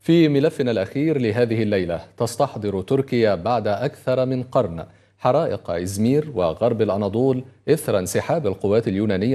في ملفنا الأخير لهذه الليلة، تستحضر تركيا بعد أكثر من قرن حرائق إزمير وغرب الأناضول إثر انسحاب القوات اليونانية